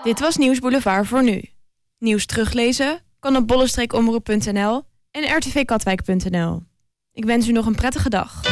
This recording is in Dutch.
Dit was Nieuws Boulevard voor nu. Nieuws teruglezen kan op bolle-omroep.nl en rtvkatwijk.nl. Ik wens u nog een prettige dag.